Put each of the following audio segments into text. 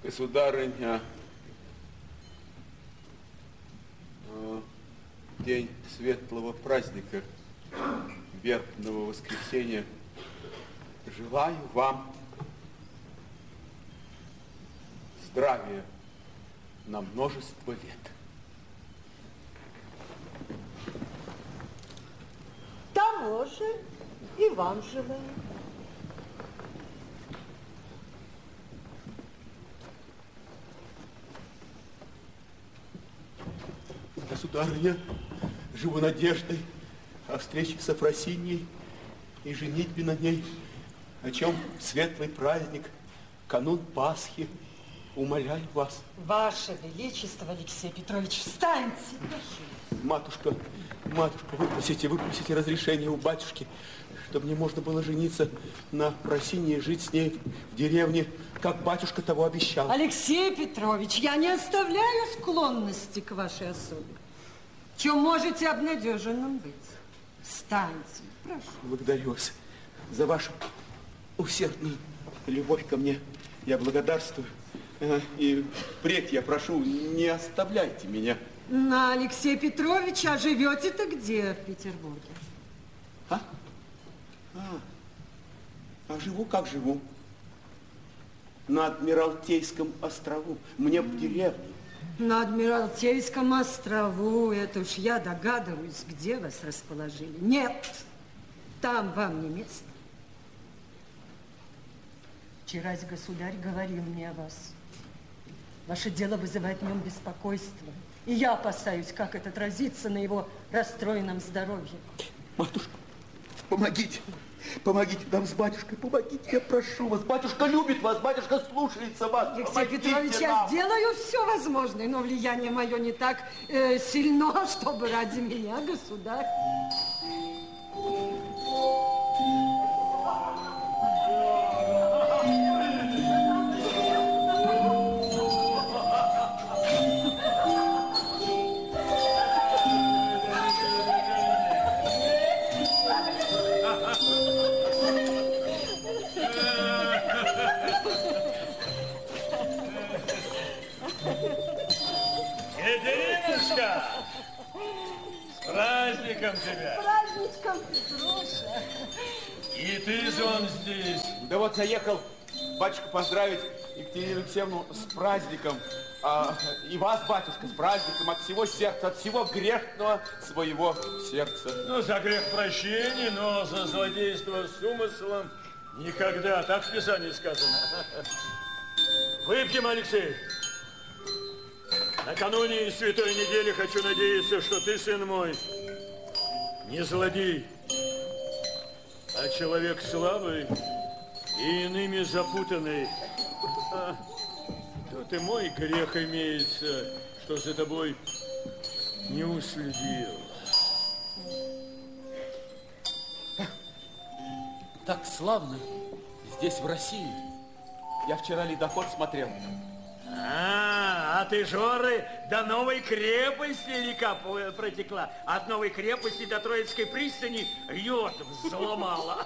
Государыня, день светлого праздника, вербного воскресенья, желаю вам здравия на множество лет. Того же и вам желаю. Государыня, живу надеждой о встрече с Афросиньей и женитьбе на ней, о чем в светлый праздник, канун Пасхи, умоляю вас. Ваше Величество, Алексей Петрович, встаньте. Матушка, выпросите разрешение у батюшки, чтобы мне можно было жениться на Афросинье и жить с ней в деревне, как батюшка того обещал. Алексей Петрович, я не оставляю склонности к вашей особе. Чем можете обнадеженным быть? Встаньте, прошу. Благодарю вас за вашу усердную любовь ко мне. Я благодарствую. И впредь я прошу, не оставляйте меня. На Алексея Петровича, а живете-то где в Петербурге? А живу как живу. На Адмиралтейском острову. Мне в деревне. На Адмиралтейском острову, это уж я догадываюсь, где вас расположили. Нет, там вам не место. Вчерась государь говорил мне о вас. Ваше дело вызывает в нем беспокойство. И я опасаюсь, как это отразится на его расстроенном здоровье. Матушка, помогите. Помогите нам с батюшкой, помогите, я прошу вас. Батюшка любит вас, батюшка слушается вас. Алексей Петрович, я сделаю все возможное, но влияние мое не так сильно, чтобы ради меня, государь. Екатеринушка, с праздником тебя! С праздничком, Петруша! И ты же он здесь. Да вот заехал батюшка поздравить Екатерину Алексеевну с праздником. И вас, батюшка, с праздником от всего сердца, от всего грешного своего сердца. Ну, за грех прощения, но за злодейство с умыслом никогда. Так в Писании сказано. Выпьем, Алексей. Накануне святой недели хочу надеяться, что ты, сын мой, не злодей, а человек слабый и иными запутанный. Тут и мой грех имеется, что за тобой не уследил. Так славно здесь, в России. Я вчера ледоход смотрел. А ты, Жоры, до новой крепости река протекла. От новой крепости до Троицкой пристани лед взломала.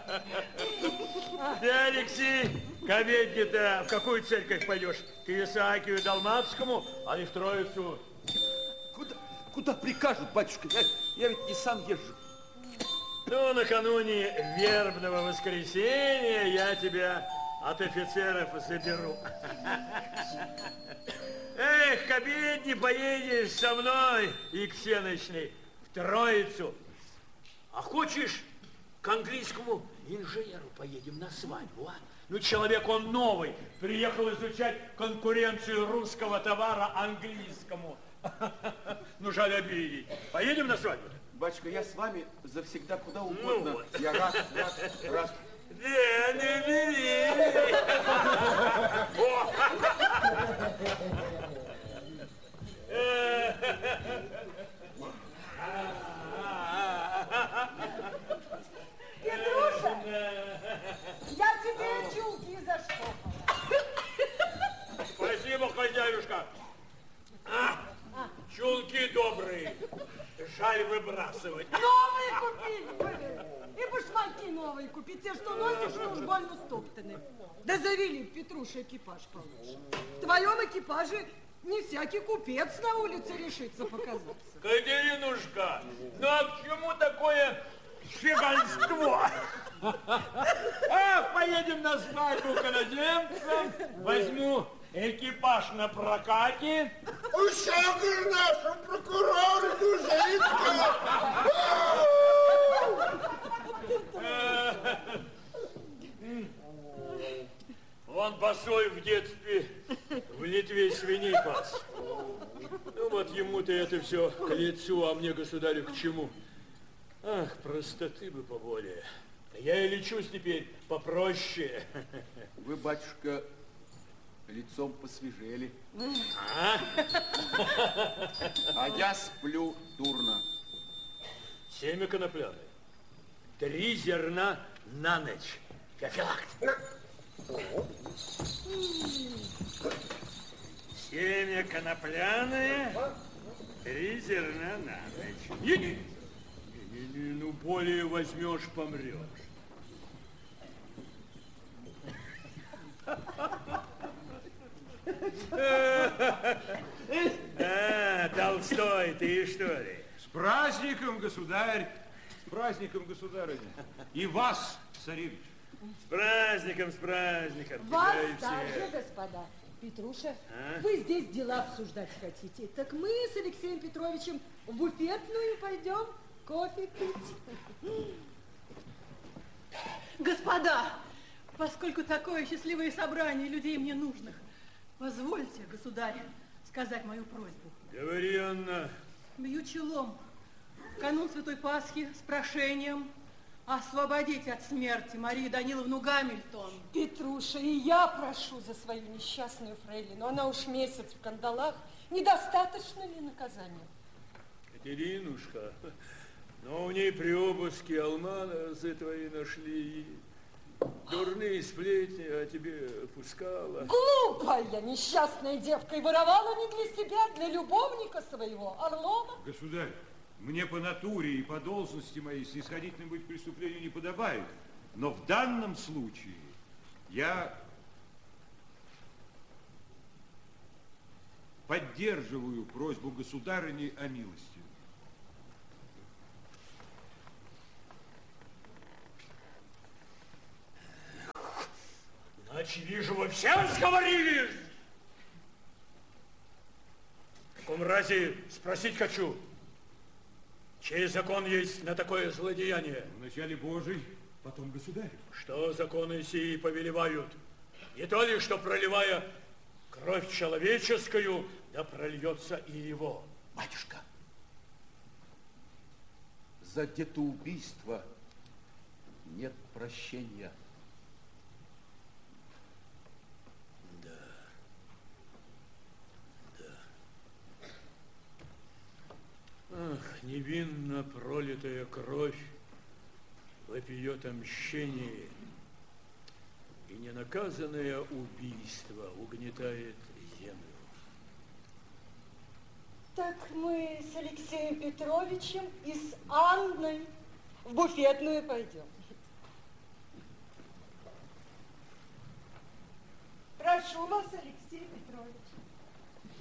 Ты, Алексей, к обедне-то в какую церковь пойдешь? Ты Исаакию Далматскому, а ли в Троицу? Куда прикажут, батюшка? Я ведь не сам езжу. Ну, накануне вербного воскресенья я тебя от офицеров заберу. Эх, к обедне поедешь со мной и к всеночной в Троицу. А хочешь, к английскому инженеру поедем на свадьбу, а? Ну, человек он новый, приехал изучать конкуренцию русского товара английскому. Ну, жаль обидеть. Поедем на свадьбу? Батюшка, я с вами завсегда куда угодно. Ну, вот. Я рад. Да, не бери. Петруша, я тебе чулки заштопала. Спасибо, хозяюшка. Чулки добрые. Жаль выбрасывать. Новые купили были. И башмаки новые. новые купить. Те, что носишь, уж больно стоптаны. Да завели, Петруша, экипаж получше. В твоем экипаже не всякий купец на улице решится показаться. Катеринушка, ну а к чему такое щегольство? Ах, поедем на свадьбу к иноземцам, возьму экипаж на прокате. Усякий нашим прокурору Дужицького. Он босой в детстве в Литве свиней пас. Ну вот ему-то это все к лицу, а мне, государю, к чему? Ах, простоты бы поболее. Я и лечусь теперь попроще. Вы, батюшка, лицом посвежели. А я сплю дурно. Семя конопляное. 3 зерна на ночь. Феофилакт. Семя конопляное, 3 зерна на ночь. Не, ну более возьмешь, помрешь. Толстой, ты что ли? С праздником, государь, с праздником, государыня. И вас, царевич. С праздником, с праздником. Вас Тебя и также, всех. господа. Петруша, вы здесь дела обсуждать хотите. Так мы с Алексеем Петровичем в буфетную пойдем кофе пить. Господа, поскольку такое счастливое собрание людей мне нужных, позвольте, государь, сказать мою просьбу. Говори, Анна. Бью челом в канун Святой Пасхи с прошением освободить от смерти Марию Даниловну Гамильтон. Петруша, и я прошу за свою несчастную фрейлину. Она уж месяц в кандалах. Недостаточно ли наказания? Катеринушка, но у ней при обыске алмазы твои нашли. Дурные сплетни о тебе пускала. Глупая несчастная девка, и воровала не для себя, для любовника своего, Орлова. Государь, мне по натуре и по должности моей снисходительным быть к преступлению не подобает. Но в данном случае я поддерживаю просьбу государыни о милости. Значит, вижу, вы всем сговорились. В таком разе спросить хочу, чей закон есть на такое злодеяние? Вначале Божий, потом государь. Что законы сии повелевают? Не то ли, что проливая кровь человеческую, да прольется и его. Батюшка, за детоубийство нет прощения. Ах, невинно пролитая кровь вопиет о мщении, и ненаказанное убийство угнетает землю. Так мы с Алексеем Петровичем и с Анной в буфетную пойдем. Прошу вас, Алексей Петрович.